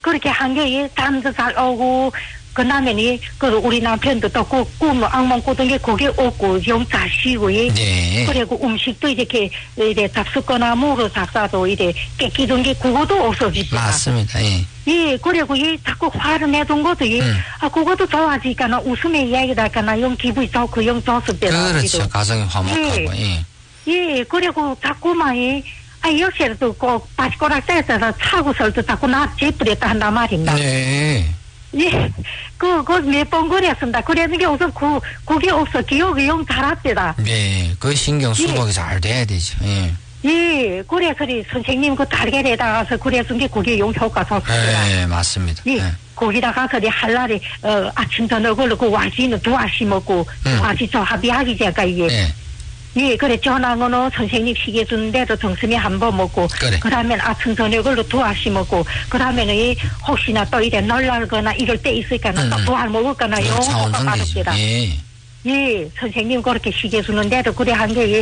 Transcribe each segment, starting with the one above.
그렇게 한 게 잠도 잘 오고 그다음에 그 우리 남편도 또 꿈 악몽 꾸던 게 거기 오고 영 잘 쉬고 네. 그리고 음식도 이렇게 잡수거나 물을 잡사도 이래 깨끼던 게 그것도 없어지죠. 맞습니다. 예. 예, 그리고 자꾸 화를 내던 것도 그것도 좋아지니까 웃음의 이야기다 하니까 영 기분이 좋고 영 좋았을 때라. 그렇죠. 가정이 화목하고. 예. 예, 그리고 자꾸만 요새도 꼭 바지꼬락 떼서 차고서도 자꾸 나 재뿌렸다 한단 말입니다. 네. 예, 그 몇 번 그랬습니다. 그랬는 게 우선 그게 없어. 기억이 영 잘았대다. 네, 그 신경 수복이 잘 돼야 되죠. 예. 예, 그래서 선생님 그 달걀에다 가서 그래서 게 그게 용 효과 좋습니다. 네, 맞습니다. 예, 네. 거기다 가서 할 날에 아침 저녁을 그 와지는 두 알씩 먹고 와지 저 합의하기 제가 이게. 네. 예, 그래 전화번호 선생님 시계 주는데도 정심히 한번 먹고 그래. 그러면 아침 저녁으로 두 알씩 먹고 그러면은 혹시나 또 이래 놀라거나 이럴 때 있으니까 또 두 알 먹을까나 요거가 받았습니다. 예. 예, 선생님 그렇게 시계 주는데도 그래 한 게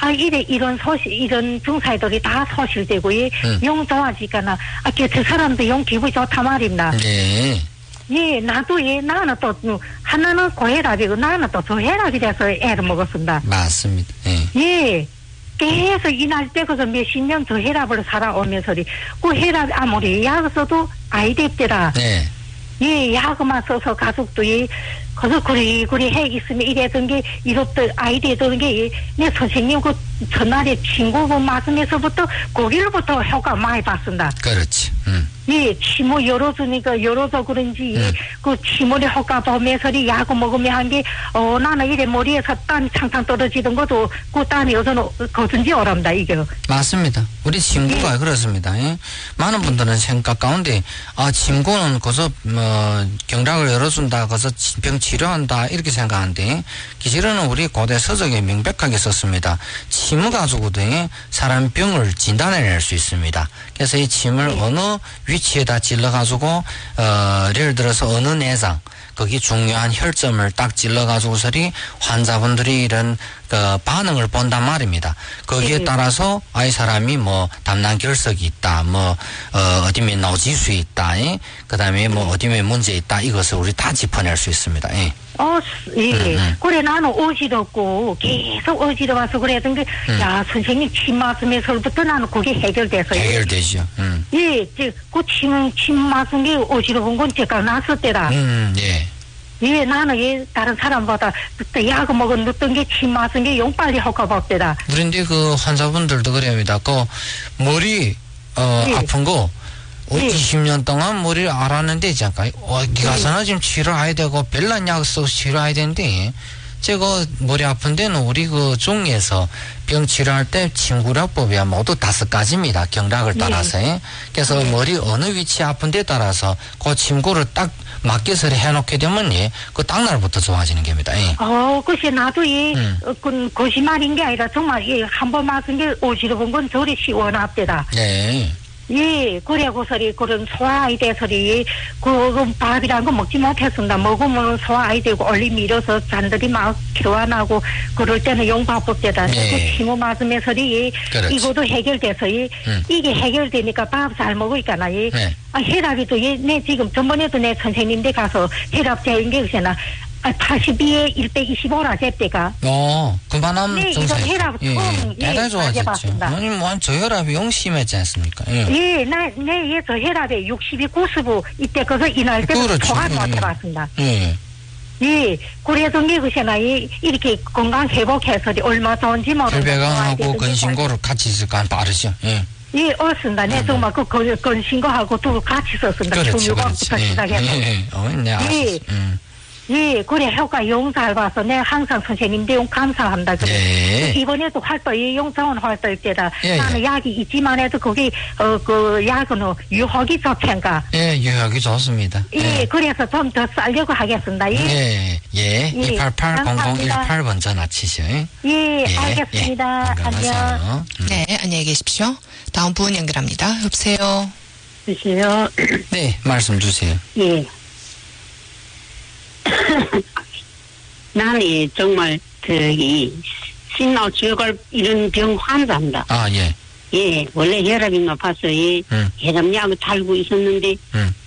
이런 소식 이런 중사들이 다 소실되고 용 좋아지거나 저 사람도 용 기분이 좋다 말입니다. 네. 예, 나도 나는 또 하나는 고혈압이고 나는 또 저혈압이 돼서 애를 먹었습니다. 맞습니다. 예. 예, 계속 이날 때고서 몇십 년 저혈압을 살아오면서 그 혈압 아무리 약을 써도 아이 됐더라. 네. 예, 약만 써서 가족도 그래서 그래 해 있으면 이랬던 게 이렇듯 아이 되던 게 내 선생님 그 전날에 친구분 맞으면서부터 거기로부터 효과 많이 봤습니다. 그렇지. 예, 침을 열어서 그런지, 그 침물의 효과 보면서 약 먹으면 한 게, 나는 이래 머리에서 땀이 창창 떨어지던 것도, 그 땀이 어디서 거든지 어렵다, 이게. 맞습니다. 우리 친구가 그렇습니다. 예? 많은 분들은 생각 가운데, 친구는 거기서, 경락을 열어준다, 거기서 병 치료한다, 이렇게 생각하는데, 기실은 우리 고대 서적에 명백하게 썼습니다. 침을 가지고도 사람 병을 진단해낼 수 있습니다. 그래서 이 침을 어느 위치에다 찔러가지고, 예를 들어서 어느 내장, 거기 중요한 혈점을 딱 찔러가지고서리 환자분들이 이런 반응을 본단 말입니다. 거기에 따라서 아이 사람이 담낭결석이 있다, 어디에 노지수 있다, 그 다음에 어디에 문제 있다, 이것을 우리 다 짚어낼 수 있습니다. 예. 예. 그래, 나는 어지럽고, 계속 어지러워서 그랬던 게, 선생님 침 맞으면서부터 나는 그게 해결돼서. 해결되죠. 예, 그 침 맞은 게 어지러운 건 제가 났을 때다. 예. 예, 나는 다른 사람보다 그때 약을 먹었던 게 침 맞은 게 용 빨리 효과 봤대다. 그런데 그 환자분들도 그럽니다. 그 머리, 아픈 거, 20년 동안 머리를 앓았는데, 잠깐, 가서는 지금 치료해야 되고, 별난 약 써서 치료해야 되는데, 제가 머리 아픈 데는 우리 그 종에서 병 치료할 때 침구라법이 모두 5가지입니다. 경락을 따라서. 그래서 머리 어느 위치 아픈 데 따라서 그 침구를 딱 맡겨서 해놓게 되면, 그 당날부터 좋아지는 겁니다. 글쎄, 나도 거짓말인 게 아니라 정말, 한 번 맞은 게 어지러운 건 저리 시원합니다. 네. 예, 그래고서리 그런 소화아이 돼서리 그 밥이란 거 먹지 못했습니다. 먹으면 소화아이 되고 얼림이 일어서 잔들이 막 교환하고 그럴 때는 용밥법대다. 그 침을 맞으면서리 이것도 해결돼서 이게 해결되니까 밥 잘 먹으니까 혈압이도 내 지금 전번에도 내 선생님 데 가서 혈압 재인 게 있잖아. 82에 125라 제때가. 그만하면 네, 이거 혈압 처음 대단히 좋아졌죠. 아니, 저혈압이 영 심했지 않습니까? 예, 저 혈압에 62, 90 이때 그거 이날 때 초과를 맞춰봤습니다. 예, 그래서 미국에나 이렇게 건강 회복해서 얼마 좋은지 모르겠어요. 혈배강하고 건신고를 같이 있을까 빠르죠. 예, 옳습니다. 네, 정말 그 건신고하고 두 같이 썼습니다. 중요부터 시작해서. 예, 그래, 효과 용 잘 봐서 내가 항상 선생님 내용 감사합니다. 이번에도 용 좋은 활동일 때다. 나는 약이 있지만 해도 거기, 그 약은 유혹이 좋텐가. 예, 유혹이 좋습니다. 예, 그래서 좀 더 살려고 하겠습니다. 288-0018 먼저 놔치시오. 예, 알겠습니다. 안녕. 네, 안녕히 계십시오. 다음 분 연결합니다. 여보세요. 주세요. 네, 말씀 주세요. 예. 나는 정말 신脑血管이런 병 환자입니다. 예. 예, 원래 혈압이 높아서 혈압약을 달고 있었는데